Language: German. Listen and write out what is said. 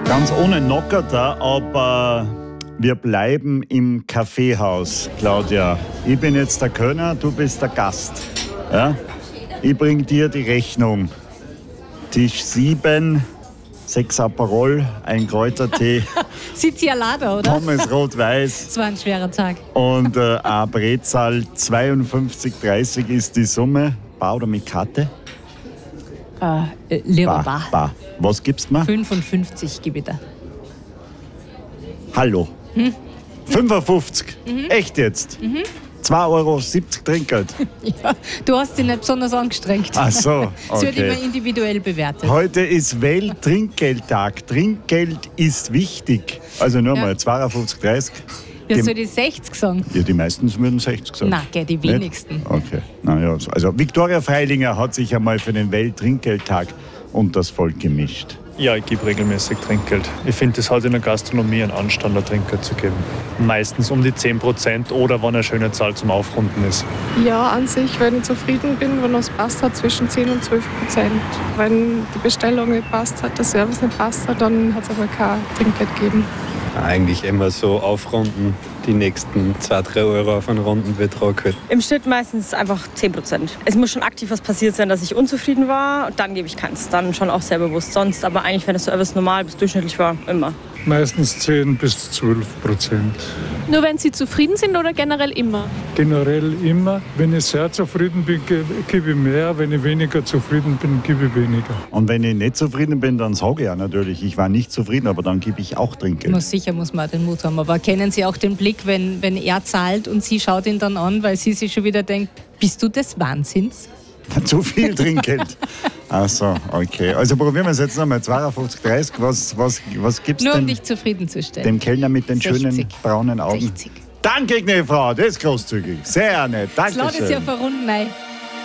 Ganz ohne Nockerter, aber wir bleiben im Kaffeehaus, Claudia. Ich bin jetzt der Könner, du bist der Gast. Ja? Ich bringe dir die Rechnung. Tisch 7, 6 Aperol, ein Kräutertee. Sizialada, oder? Pommes rot-weiß. Das war ein schwerer Tag. Und ein Brezel, 52,30 ist die Summe. Bar oder mit Karte? Lieber Bar. Bar. Was gibst du mir? 55 gebe ich da. Hallo. 55? Echt jetzt? 2,70 Euro Trinkgeld. Ja, du hast dich nicht besonders angestrengt. Ach so, Es wird immer okay. individuell bewertet. Heute ist Welttrinkgeldtag. Trinkgeld ist wichtig. Also nur mal 52,30. Ja, soll ich 60 sagen? Ja, die meisten würden 60 sagen. Nein, gell, die wenigsten. Nicht? Okay. Naja, also Viktoria Freilinger hat sich einmal für den Welttrinkgeldtag und das Volk gemischt. Ja, ich gebe regelmäßig Trinkgeld. Ich finde, es hat in der Gastronomie einen Anstand, ein Trinkgeld zu geben. Meistens um die 10% oder wenn eine schöne Zahl zum Aufrunden ist. Ja, an sich, wenn ich zufrieden bin, wenn es passt hat, zwischen 10 und 12%. Wenn die Bestellung nicht passt hat, der Service nicht passt hat, dann hat es aber kein Trinkgeld gegeben. Eigentlich immer so aufrunden, die nächsten 2-3 Euro auf einen runden Betrag halt. Im Schnitt meistens einfach 10%. Es muss schon aktiv was passiert sein, dass ich unzufrieden war. Dann gebe ich keins. Dann schon auch sehr bewusst. Sonst aber eigentlich, wenn der Service normal bis durchschnittlich war, immer. Meistens 10 bis 12%. Nur wenn Sie zufrieden sind oder generell immer? Generell immer. Wenn ich sehr zufrieden bin, gebe ich mehr. Wenn ich weniger zufrieden bin, gebe ich weniger. Und wenn ich nicht zufrieden bin, dann sage ich ja natürlich, ich war nicht zufrieden, aber dann gebe ich auch Trinkgeld. Sicher muss man auch den Mut haben. Aber kennen Sie auch den Blick, wenn er zahlt und sie schaut ihn dann an, weil sie sich schon wieder denkt, bist du des Wahnsinns? Zu viel Trinkgeld. Ach so, okay. Also probieren wir es jetzt nochmal. 52,30. Was gibst du Nur um dich zufriedenzustellen. dem Kellner mit den 60. schönen braunen Augen? 60. Danke, gnädige Frau. Das ist großzügig. Sehr nett. Das lädt es ja Dankeschön. verrunden rein.